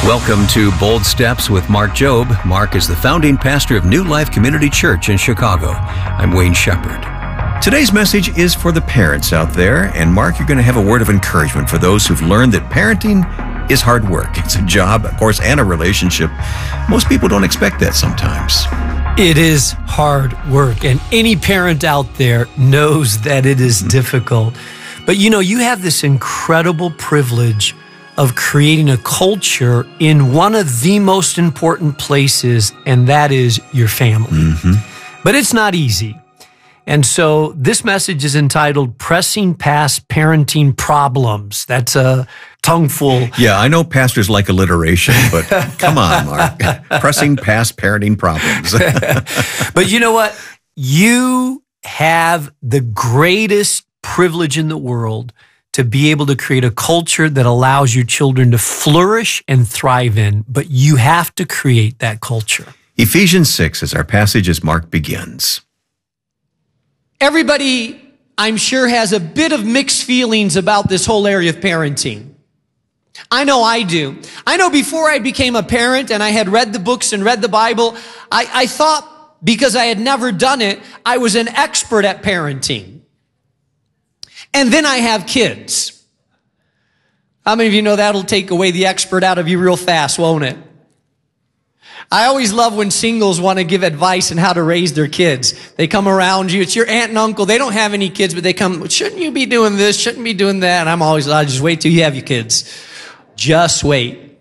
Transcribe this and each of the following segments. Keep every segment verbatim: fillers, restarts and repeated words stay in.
Welcome to Bold Steps with Mark Jobe. Mark is the founding pastor of New Life Community Church in Chicago. I'm Wayne Shepherd. Today's message is for the parents out there, and Mark, you're going to have a word of encouragement for those who've learned that parenting is hard work. It's a job, of course, and a relationship. Most people don't expect that sometimes. It is hard work, and any parent out there knows that it is difficult. But you know, you have this incredible privilege of creating a culture in one of the most important places, and that is your family. Mm-hmm. But it's not easy. And so this message is entitled Pressing Past Parenting Problems. That's a tongueful. Yeah, I know pastors like alliteration, but come on, Mark. Pressing past parenting problems. But you know what? You have the greatest privilege in the world to be able to create a culture that allows your children to flourish and thrive in, but you have to create that culture. Ephesians six is our passage as Mark begins. Everybody, I'm sure, has a bit of mixed feelings about this whole area of parenting. I know I do. I know before I became a parent and I had read the books and read the Bible, I, I thought because I had never done it, I was an expert at parenting. And then I have kids. How many of you know that'll take away the expert out of you real fast, won't it? I always love when singles want to give advice on how to raise their kids. They come around you. It's your aunt and uncle. They don't have any kids, but they come, shouldn't you be doing this? Shouldn't be doing that? And I'm always like, just wait till you have your kids. Just wait.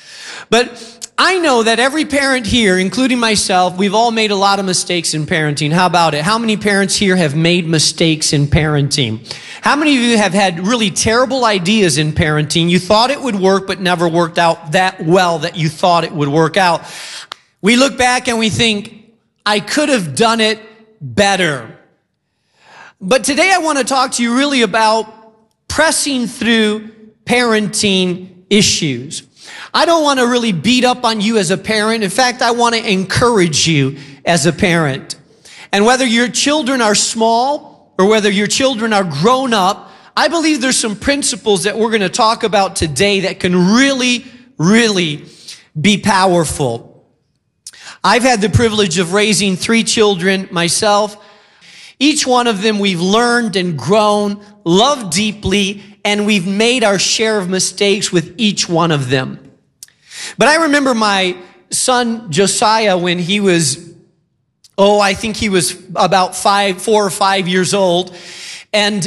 But I know that every parent here, including myself, we've all made a lot of mistakes in parenting. How about it? How many parents here have made mistakes in parenting? How many of you have had really terrible ideas in parenting? You thought it would work, but never worked out that well that you thought it would work out. We look back and we think, I could have done it better. But today I want to talk to you really about pressing through parenting issues. I don't want to really beat up on you as a parent. In fact, I want to encourage you as a parent. And whether your children are small or whether your children are grown up, I believe there's some principles that we're going to talk about today that can really, really be powerful. I've had the privilege of raising three children myself. Each one of them we've learned and grown, loved deeply, and we've made our share of mistakes with each one of them. But I remember my son Josiah when he was, oh, I think he was about five, four or five years old, and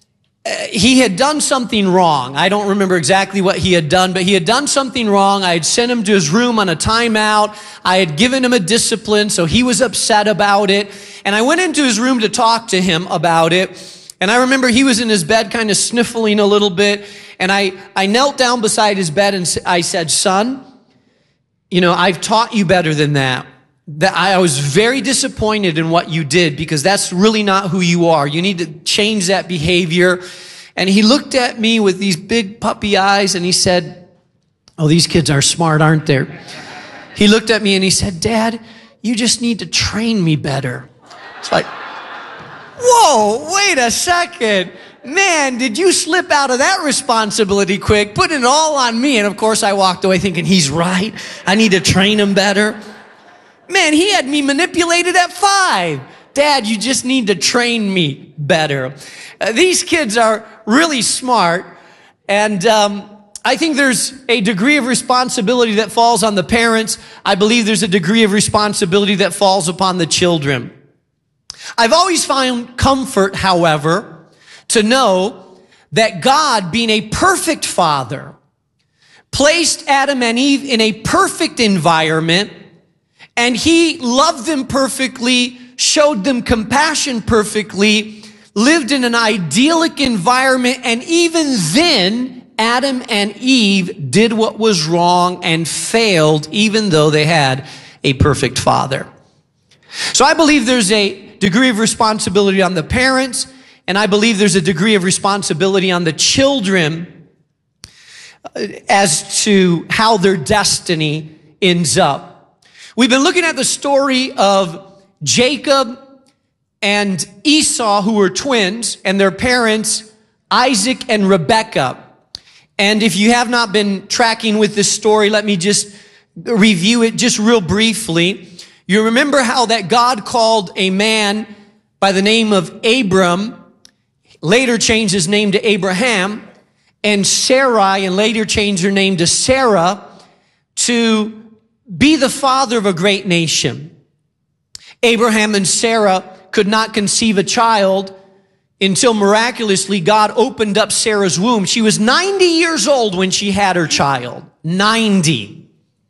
he had done something wrong. I don't remember exactly what he had done, but he had done something wrong. I had sent him to his room on a timeout. I had given him a discipline, so he was upset about it. And I went into his room to talk to him about it. And I remember he was in his bed kind of sniffling a little bit. And I, I knelt down beside his bed and I said, son, you know, I've taught you better than that. That I was very disappointed in what you did because that's really not who you are. You need to change that behavior. And he looked at me with these big puppy eyes and he said, oh, these kids are smart, aren't they? He looked at me and he said, Dad, you just need to train me better. It's like, whoa, wait a second. Man, did you slip out of that responsibility quick, putting it all on me. And of course I walked away thinking, he's right. I need to train him better. Man, he had me manipulated at five. Dad, you just need to train me better. Uh, these kids are really smart. And um, I think there's a degree of responsibility that falls on the parents. I believe there's a degree of responsibility that falls upon the children. I've always found comfort, however, to know that God, being a perfect father, placed Adam and Eve in a perfect environment, and he loved them perfectly, showed them compassion perfectly, lived in an idyllic environment, and even then, Adam and Eve did what was wrong and failed, even though they had a perfect father. So I believe there's a degree of responsibility on the parents, and I believe there's a degree of responsibility on the children as to how their destiny ends up. We've been looking at the story of Jacob and Esau, who were twins, and their parents, Isaac and Rebekah. And if you have not been tracking with this story, let me just review it just real briefly. You remember how that God called a man by the name of Abram, later changed his name to Abraham, and Sarai, and later changed her name to Sarah, to be the father of a great nation. Abraham and Sarah could not conceive a child until miraculously God opened up Sarah's womb. She was ninety years old when she had her child. ninety.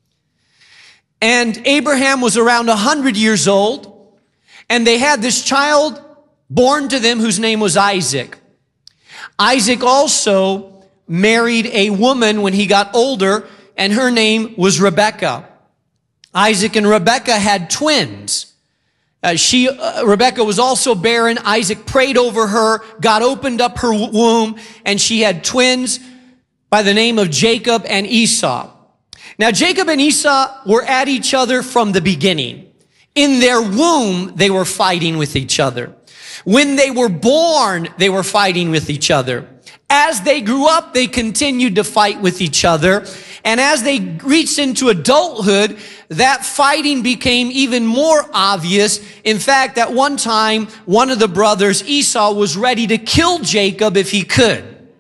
And Abraham was around one hundred years old. And they had this child born to them whose name was Isaac. Isaac also married a woman when he got older, and her name was Rebekah. Isaac and Rebekah had twins. Uh, she, uh, Rebekah was also barren. Isaac prayed over her. God opened up her womb, and she had twins by the name of Jacob and Esau. Now, Jacob and Esau were at each other from the beginning. In their womb, they were fighting with each other. When they were born, they were fighting with each other. As they grew up, they continued to fight with each other. And as they reached into adulthood, that fighting became even more obvious. In fact, at one time, one of the brothers, Esau, was ready to kill Jacob if he could.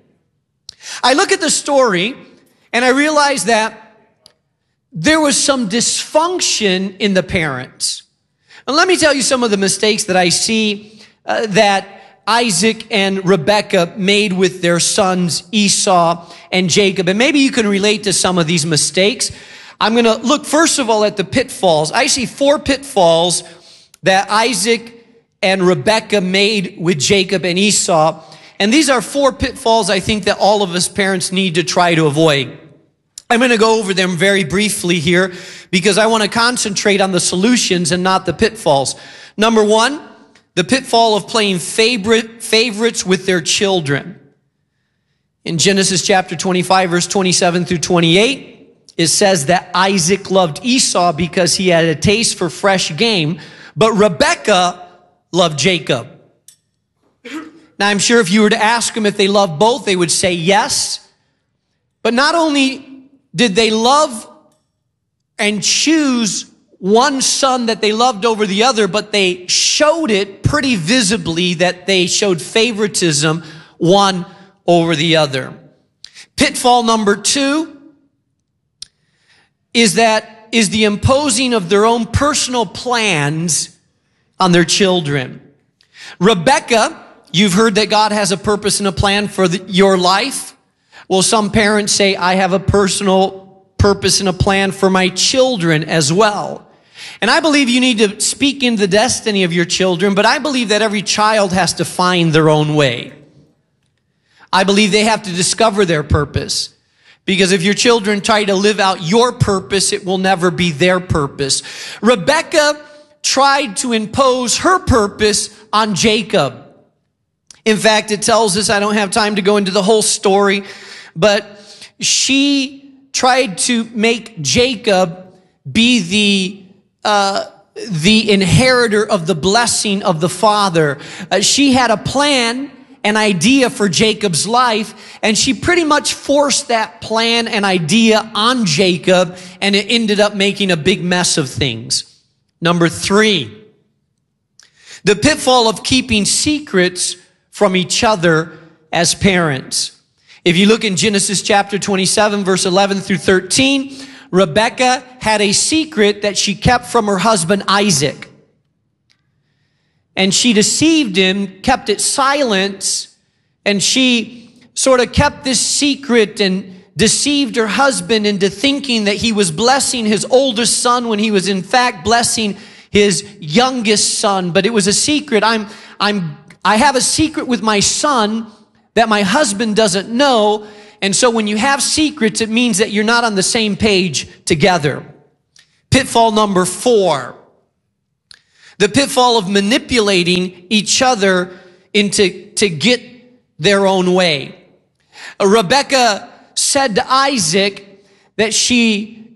I look at the story and I realize that there was some dysfunction in the parents. And let me tell you some of the mistakes that I see uh, that Isaac and Rebekah made with their sons Esau and Jacob. And maybe you can relate to some of these mistakes. I'm going to look first of all at the pitfalls. I see four pitfalls that Isaac and Rebekah made with Jacob and Esau. And these are four pitfalls I think that all of us parents need to try to avoid. I'm going to go over them very briefly here because I want to concentrate on the solutions and not the pitfalls. Number one, the pitfall of playing favorite favorites with their children. In Genesis chapter twenty-five, verse twenty-seven through twenty-eight, it says that Isaac loved Esau because he had a taste for fresh game, but Rebekah loved Jacob. Now, I'm sure if you were to ask them if they loved both, they would say yes. But not only did they love and choose one son that they loved over the other, but they showed it pretty visibly that they showed favoritism one over the other. Pitfall number two is that is the imposing of their own personal plans on their children. Rebekah, you've heard that God has a purpose and a plan for the, your life. Well, some parents say, I have a personal purpose and a plan for my children as well. And I believe you need to speak into the destiny of your children, but I believe that every child has to find their own way. I believe they have to discover their purpose. Because if your children try to live out your purpose, it will never be their purpose. Rebekah tried to impose her purpose on Jacob. In fact, it tells us, I don't have time to go into the whole story, but she tried to make Jacob be the uh, the inheritor of the blessing of the father. Uh, she had a plan, an idea for Jacob's life, and she pretty much forced that plan and idea on Jacob, and it ended up making a big mess of things. Number three, the pitfall of keeping secrets from each other as parents. If you look in Genesis chapter twenty-seven, verse eleven through thirteen, Rebekah had a secret that she kept from her husband Isaac. And she deceived him, kept it silent, and she sort of kept this secret and deceived her husband into thinking that he was blessing his oldest son when he was in fact blessing his youngest son. But it was a secret. I'm, I'm, I have a secret with my son that my husband doesn't know. And so when you have secrets, it means that you're not on the same page together. Pitfall number four. The pitfall of manipulating each other into to get their own way. Rebekah said to Isaac that she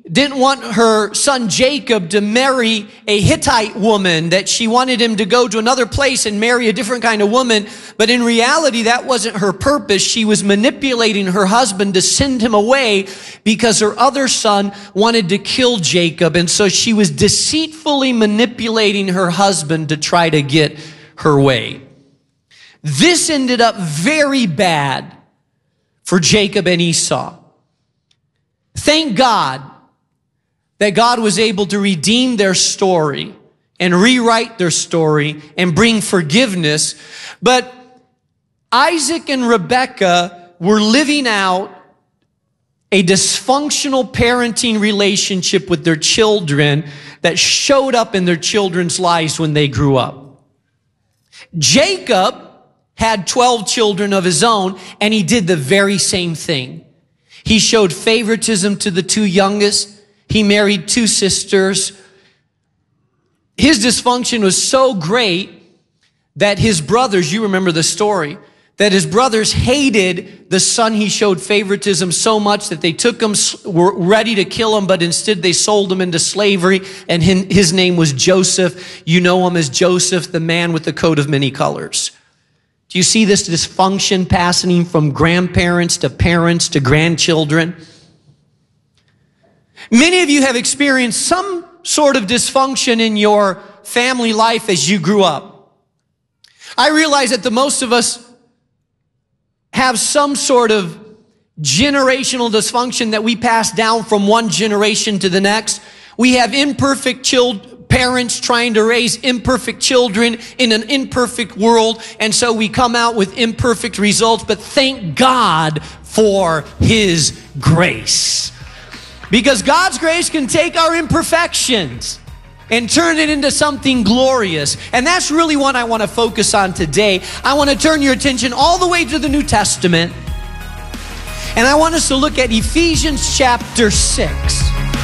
didn't want her son Jacob to marry a Hittite woman, that she wanted him to go to another place and marry a different kind of woman. But in reality, that wasn't her purpose. She was manipulating her husband to send him away because her other son wanted to kill Jacob. And so she was deceitfully manipulating her husband to try to get her way. This ended up very bad for Jacob and Esau. Thank God that God was able to redeem their story and rewrite their story and bring forgiveness. But Isaac and Rebekah were living out a dysfunctional parenting relationship with their children that showed up in their children's lives when they grew up. Jacob had twelve children of his own, and he did the very same thing. He showed favoritism to the two youngest. He married two sisters. His dysfunction was so great that his brothers, you remember the story, that his brothers hated the son he showed favoritism so much that they took him, were ready to kill him, but instead they sold him into slavery, and his name was Joseph. You know him as Joseph, the man with the coat of many colors. Do you see this dysfunction passing from grandparents to parents to grandchildren? Many of you have experienced some sort of dysfunction in your family life as you grew up. I realize that the most of us have some sort of generational dysfunction that we pass down from one generation to the next. We have imperfect children. Parents trying to raise imperfect children in an imperfect world, and so we come out with imperfect results, but thank God for His grace. Because God's grace can take our imperfections and turn it into something glorious. And that's really what I want to focus on today. I want to turn your attention all the way to the New Testament, and I want us to look at Ephesians chapter six.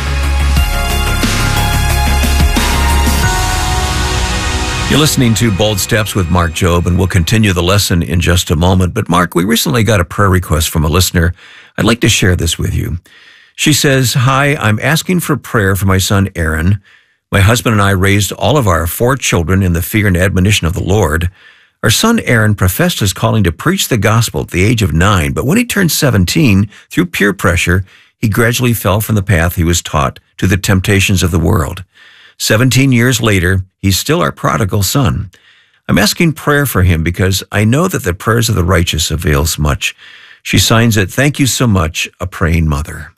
You're listening to Bold Steps with Mark Jobe, and we'll continue the lesson in just a moment. But Mark, we recently got a prayer request from a listener. I'd like to share this with you. She says, "Hi, I'm asking for prayer for my son Aaron. My husband and I raised all of our four children in the fear and admonition of the Lord. Our son Aaron professed his calling to preach the gospel at the age of nine, but when he turned seventeen, through peer pressure, he gradually fell from the path he was taught to the temptations of the world. Seventeen years later, he's still our prodigal son. I'm asking prayer for him because I know that the prayers of the righteous avails much." She signs it, "Thank you so much, a praying mother."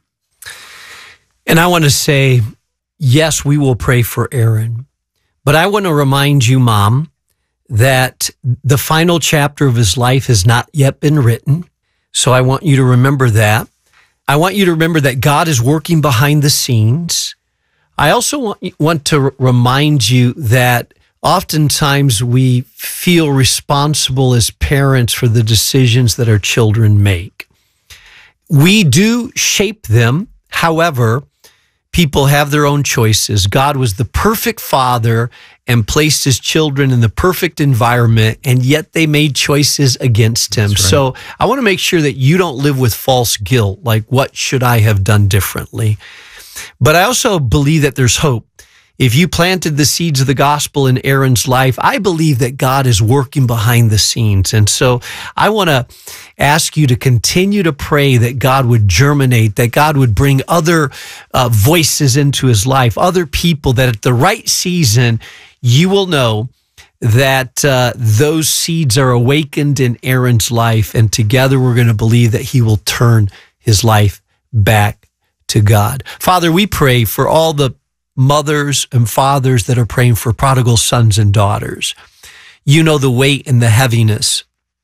And I want to say, yes, we will pray for Aaron. But I want to remind you, Mom, that the final chapter of his life has not yet been written. So I want you to remember that. I want you to remember that God is working behind the scenes. I also want, want to remind you that oftentimes we feel responsible as parents for the decisions that our children make. We do shape them. However, people have their own choices. God was the perfect father and placed his children in the perfect environment, and yet they made choices against him. Right. So I want to make sure that you don't live with false guilt, like, what should I have done differently? But I also believe that there's hope. If you planted the seeds of the gospel in Aaron's life, I believe that God is working behind the scenes. And so I want to ask you to continue to pray that God would germinate, that God would bring other uh, voices into his life, other people, that at the right season, you will know that uh, those seeds are awakened in Aaron's life. And together we're going to believe that he will turn his life back to God. Father, we pray for all the mothers and fathers that are praying for prodigal sons and daughters. You know the weight and the heaviness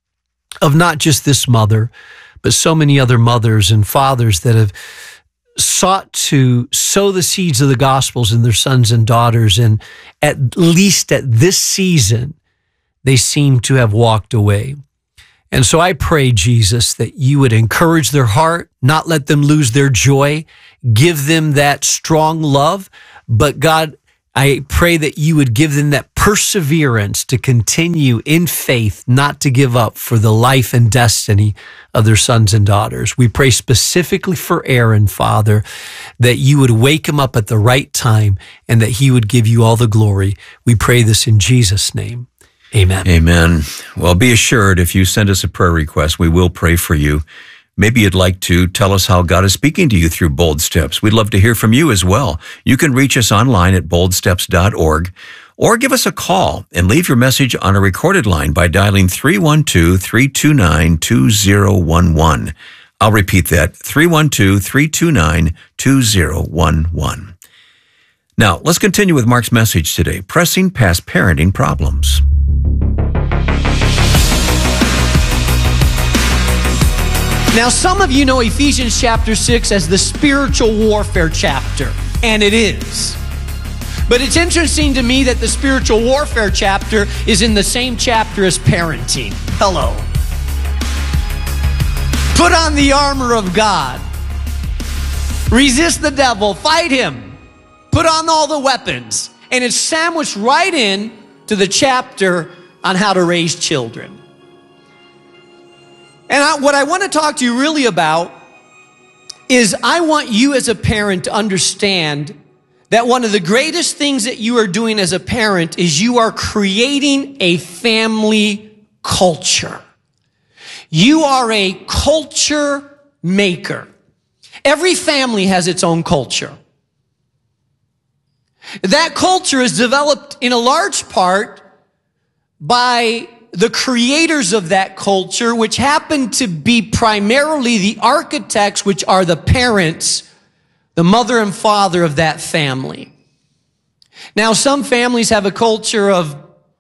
of not just this mother, but so many other mothers and fathers that have sought to sow the seeds of the gospels in their sons and daughters, and at least at this season, they seem to have walked away. And so I pray, Jesus, that you would encourage their heart, not let them lose their joy, give them that strong love. But God, I pray that you would give them that perseverance to continue in faith, not to give up for the life and destiny of their sons and daughters. We pray specifically for Aaron, Father, that you would wake him up at the right time and that he would give you all the glory. We pray this in Jesus' name. Amen. Amen. Well, be assured, if you send us a prayer request, we will pray for you. Maybe you'd like to tell us how God is speaking to you through Bold Steps. We'd love to hear from you as well. You can reach us online at bold steps dot org or give us a call and leave your message on a recorded line by dialing three one two, three two nine, two zero one one. I'll repeat that, three one two, three two nine, two zero one one. Now, let's continue with Mark's message today, Pressing Past Parenting Problems. Now, some of you know Ephesians chapter six as the spiritual warfare chapter, and it is. But it's interesting to me that the spiritual warfare chapter is in the same chapter as parenting. Hello. Put on the armor of God. Resist the devil. Fight him. Put on all the weapons. And it's sandwiched right in to the chapter on how to raise children. And I, what I want to talk to you really about is I want you as a parent to understand that one of the greatest things that you are doing as a parent is you are creating a family culture. You are a culture maker. Every family has its own culture. That culture is developed in a large part by the creators of that culture, which happen to be primarily the architects, which are the parents, the mother and father of that family. Now, some families have a culture of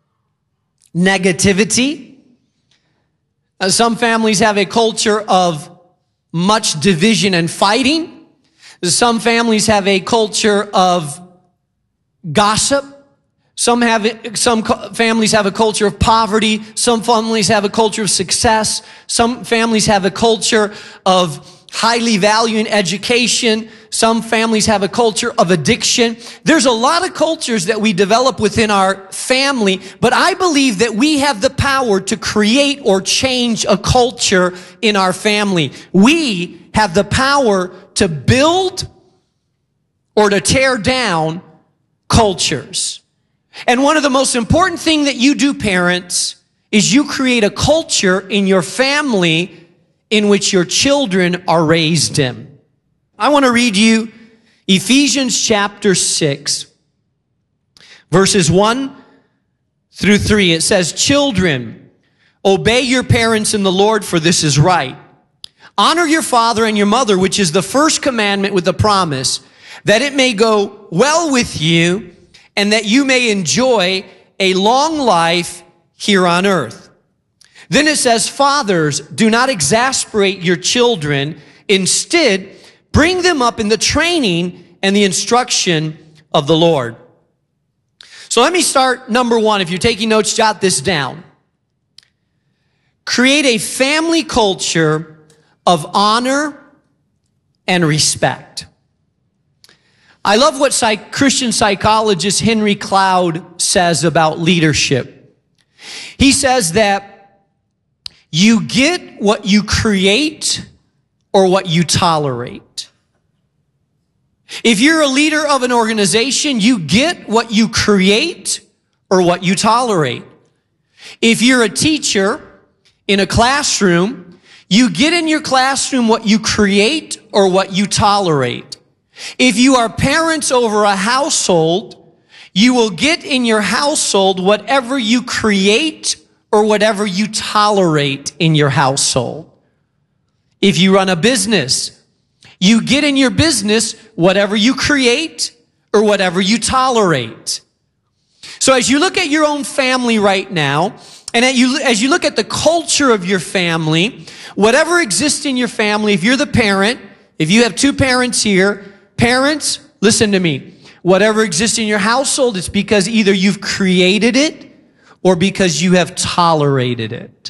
negativity. Uh, some families have a culture of much division and fighting. Some families have a culture of gossip. Some have, some families have a culture of poverty. Some families have a culture of success. Some families have a culture of highly valuing education. Some families have a culture of addiction. There's a lot of cultures that we develop within our family, but I believe that we have the power to create or change a culture in our family. We have the power to build or to tear down cultures. And one of the most important things that you do, parents, is you create a culture in your family in which your children are raised in. I want to read you Ephesians chapter six, verses one through three. It says, "Children, obey your parents in the Lord, for this is right. Honor your father and your mother, which is the first commandment with the promise, that it may go well with you and that you may enjoy a long life here on earth." Then it says, "Fathers, do not exasperate your children. Instead, bring them up in the training and the instruction of the Lord." So let me start number one. If you're taking notes, jot this down. Create a family culture of honor and respect. I love what psych- Christian psychologist Henry Cloud says about leadership. He says that you get what you create or what you tolerate. If you're a leader of an organization, you get what you create or what you tolerate. If you're a teacher in a classroom, you get in your classroom what you create or what you tolerate. If you are parents over a household, you will get in your household whatever you create or whatever you tolerate in your household. If you run a business, you get in your business whatever you create or whatever you tolerate. So as you look at your own family right now, and as you, as you look at the culture of your family, whatever exists in your family, if you're the parent, if you have two parents here, parents, listen to me. Whatever exists in your household, it's because either you've created it or because you have tolerated it.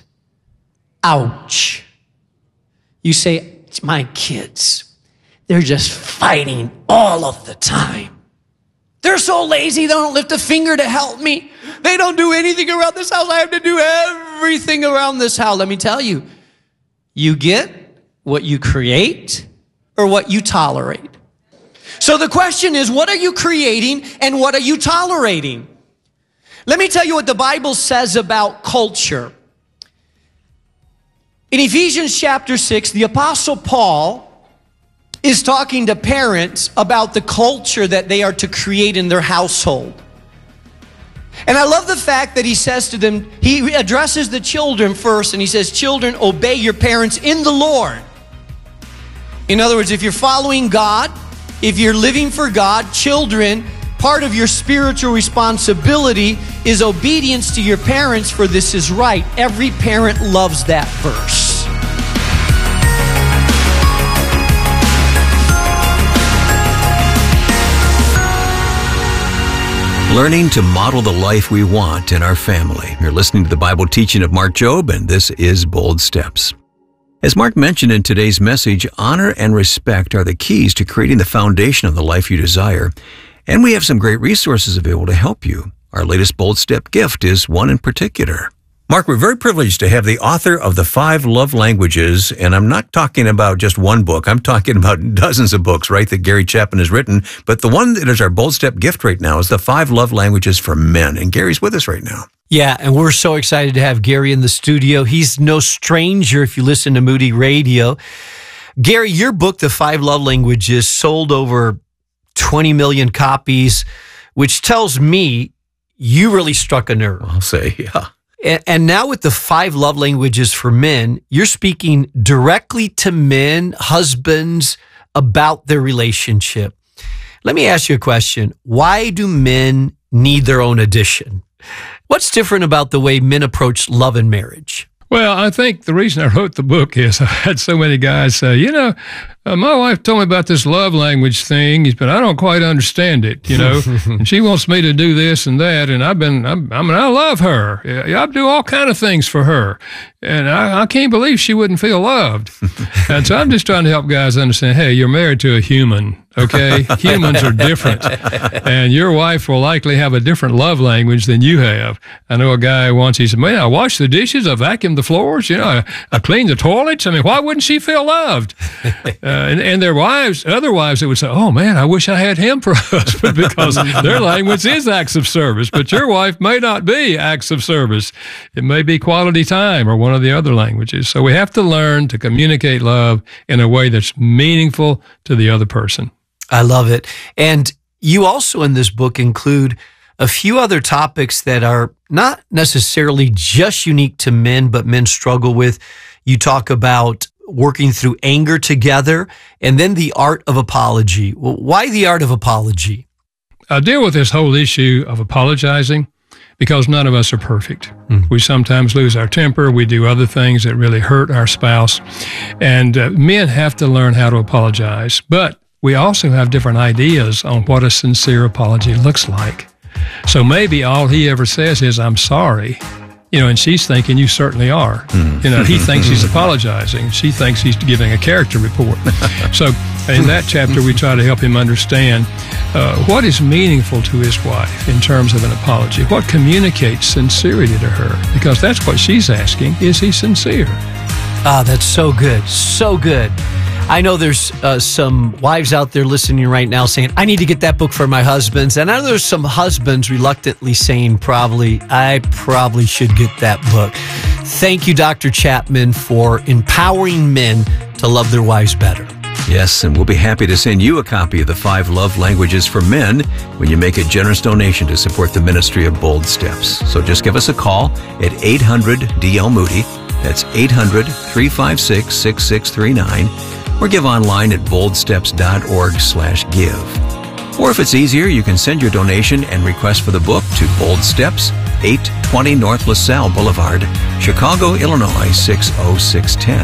Ouch. You say, it's my kids. They're just fighting all of the time. They're so lazy, they don't lift a finger to help me. they don't do anything around this house. I have to do everything around this house. Let me tell you, you get what you create or what you tolerate. So the question is, what are you creating and what are you tolerating? Let me tell you what the Bible says about culture. In Ephesians chapter six, the Apostle Paul is talking to parents about the culture that they are to create in their household. And I love the fact that he says to them, he addresses the children first, and he says, children, obey your parents in the Lord. In other words, if you're following God, if you're living for God, children, part of your spiritual responsibility is obedience to your parents, for this is right. Every parent loves that verse. Learning to model the life we want in our family. You're listening to the Bible teaching of Mark Jobe, and this is Bold Steps. As Mark mentioned in today's message, honor and respect are the keys to creating the foundation of the life you desire. And we have some great resources available to help you. Our latest Bold Step gift is one in particular. Mark, we're very privileged to have the author of The Five Love Languages, and I'm not talking about just one book. I'm talking about dozens of books, right, that Gary Chapman has written. But the one that is our Bold Step gift right now is The Five Love Languages for Men. And Gary's with us right now. Yeah, and we're so excited to have Gary in the studio. He's no stranger if you listen to Moody Radio. Gary, your book, The Five Love Languages, sold over twenty million copies, which tells me you really struck a nerve. I'll say, yeah. And now with the five love languages for men, you're speaking directly to men, husbands, about their relationship. Let me ask you a question. Why do men need their own edition? What's different about the way men approach love and marriage? Well, I think the reason I wrote the book is I had so many guys say, you know, uh, my wife told me about this love language thing, but I don't quite understand it, you know, and she wants me to do this and that, and I've been, I'm, I mean, I love her. I do all kind of things for her, and I, I can't believe she wouldn't feel loved. And so I'm just trying to help guys understand, hey, you're married to a human. Okay, humans are different, and your wife will likely have a different love language than you have. I know a guy once, he said, man, I wash the dishes, I vacuum the floors, you know, I, I clean the toilets. I mean, why wouldn't she feel loved? Uh, and, and their wives, other wives that would say, oh man, I wish I had him for a husband, because their language is acts of service, but your wife may not be acts of service. It may be quality time or one of the other languages. So we have to learn to communicate love in a way that's meaningful to the other person. I love it. And you also in this book include a few other topics that are not necessarily just unique to men, but men struggle with. You talk about working through anger together, and then the art of apology. Well, why the art of apology? I deal with this whole issue of apologizing because none of us are perfect. Mm. We sometimes lose our temper. We do other things that really hurt our spouse. And uh, men have to learn how to apologize. But we also have different ideas on what a sincere apology looks like. So maybe all he ever says is, I'm sorry. You know, and she's thinking, you certainly are. Mm. You know, he thinks he's apologizing. She thinks he's giving a character report. So in that chapter, we try to help him understand uh, what is meaningful to his wife in terms of an apology. What communicates sincerity to her? Because that's what she's asking. Is he sincere? Ah, that's so good. So good. I know there's uh, some wives out there listening right now saying, I need to get that book for my husbands. And I know there's some husbands reluctantly saying, probably, I probably should get that book. Thank you, Doctor Chapman, for empowering men to love their wives better. Yes, and we'll be happy to send you a copy of The Five Love Languages for Men when you make a generous donation to support the ministry of Bold Steps. So just give us a call at eight hundred D L Moody. That's eight hundred, three five six, six six three nine. Or give online at boldsteps.org slash give. Or if it's easier, you can send your donation and request for the book to Bold Steps, eight twenty North LaSalle Boulevard, Chicago, Illinois, six oh six one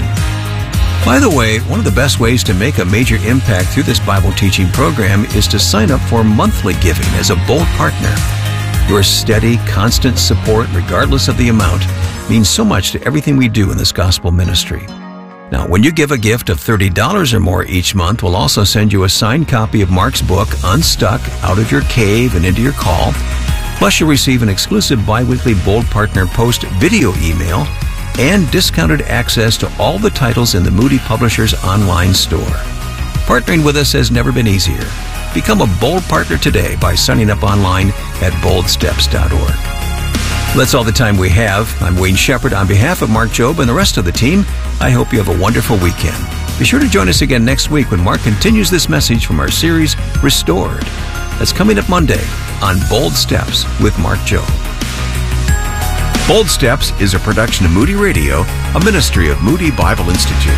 oh. By the way, one of the best ways to make a major impact through this Bible teaching program is to sign up for monthly giving as a Bold partner. Your steady, constant support, regardless of the amount, means so much to everything we do in this gospel ministry. Now, when you give a gift of thirty dollars or more each month, we'll also send you a signed copy of Mark's book, Unstuck, Out of Your Cave and Into Your Call. Plus, you'll receive an exclusive bi-weekly Bold Partner Post video email and discounted access to all the titles in the Moody Publishers online store. Partnering with us has never been easier. Become a Bold Partner today by signing up online at bold steps dot org. That's all the time we have. I'm Wayne Shepherd. On behalf of Mark Jobe and the rest of the team, I hope you have a wonderful weekend. Be sure to join us again next week when Mark continues this message from our series, Restored. That's coming up Monday on Bold Steps with Mark Jobe. Bold Steps is a production of Moody Radio, a ministry of Moody Bible Institute.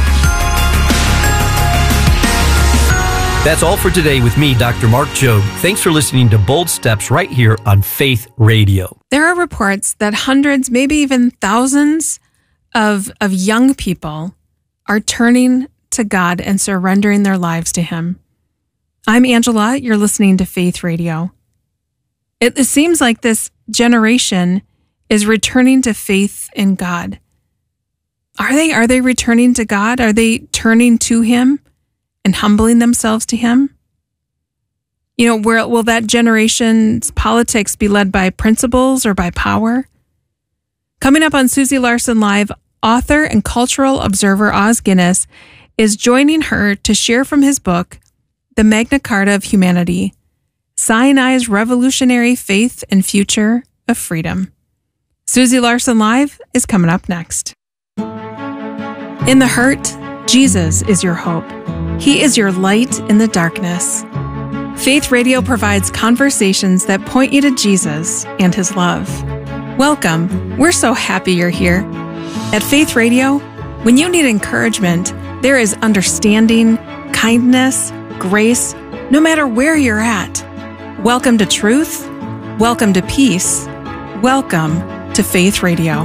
That's all for today with me, Doctor Mark Jobe. Thanks for listening to Bold Steps right here on Faith Radio. There are reports that hundreds, maybe even thousands of, of young people are turning to God and surrendering their lives to Him. I'm Angela. You're listening to Faith Radio. It, it seems like this generation is returning to faith in God. Are they? Are they returning to God? Are they turning to Him and humbling themselves to Him? You know, where, will that generation's politics be led by principles or by power? Coming up on Susie Larson Live, author and cultural observer Os Guinness is joining her to share from his book, The Magna Carta of Humanity, Sinai's Revolutionary Faith and Future of Freedom. Susie Larson Live is coming up next. In the hurt, Jesus is your hope. He is your light in the darkness. Faith Radio provides conversations that point you to Jesus and His love. Welcome. We're so happy you're here. At Faith Radio, when you need encouragement, there is understanding, kindness, grace, no matter where you're at. Welcome to truth. Welcome to peace. Welcome to Faith Radio.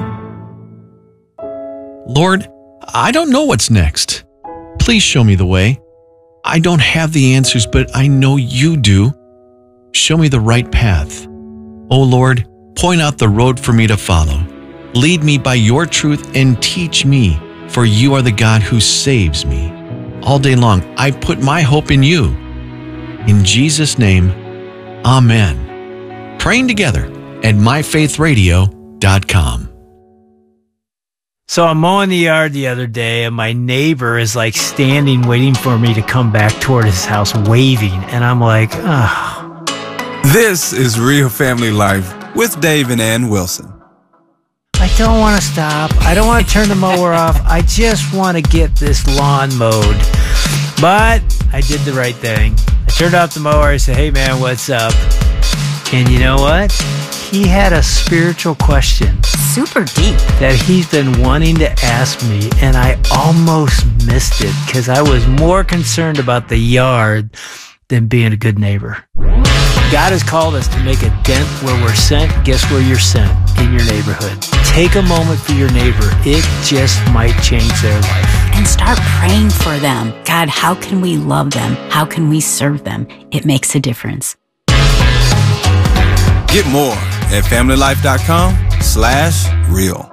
Lord, I don't know what's next. Please show me the way. I don't have the answers, but I know You do. Show me the right path. Oh Lord, point out the road for me to follow. Lead me by Your truth and teach me, for You are the God who saves me. All day long, I put my hope in You. In Jesus' name, Amen. Praying together at my faith radio dot com. So I'm mowing the yard the other day, and my neighbor is like standing waiting for me to come back toward his house waving, and I'm like, oh. This is Real Family Life with Dave and Ann Wilson. I don't want to stop. I don't want to turn the mower off. I just want to get this lawn mowed. But I did the right thing. I turned off the mower. I said, hey man, what's up? And you know what? He had a spiritual question. Super deep. That he's been wanting to ask me, and I almost missed it because I was more concerned about the yard than being a good neighbor. God has called us to make a dent where we're sent. Guess where you're sent? In your neighborhood. Take a moment for your neighbor. It just might change their life. And start praying for them. God, how can we love them? How can we serve them? It makes a difference. Get more at family life dot com slash real.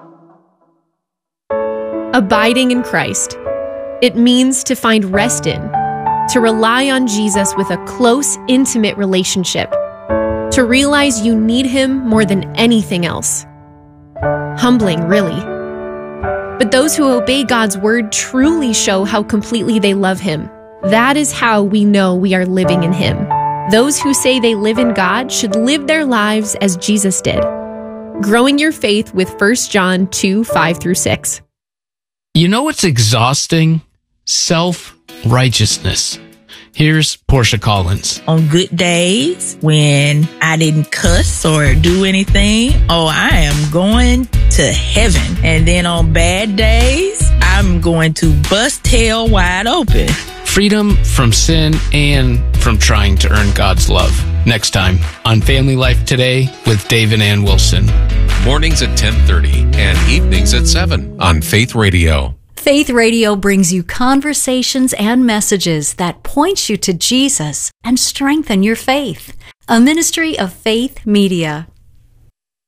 Abiding in Christ. It means to find rest in, to rely on Jesus with a close, intimate relationship, to realize you need Him more than anything else. Humbling, really. But those who obey God's word truly show how completely they love Him. That is how we know we are living in Him. Those who say they live in God should live their lives as Jesus did. Growing your faith with First John two, five through six. You know what's exhausting? Self-righteousness. Here's Portia Collins. On good days, when I didn't cuss or do anything, oh, I am going to heaven. And then on bad days, I'm going to bust hell wide open. Freedom from sin and from trying to earn God's love. Next time on Family Life Today with Dave and Ann Wilson. Mornings at ten thirty and evenings at seven on Faith Radio. Faith Radio brings you conversations and messages that point you to Jesus and strengthen your faith. A ministry of Faith Media.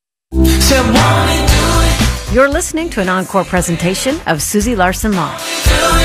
You're listening to an encore presentation of Susie Larson Live.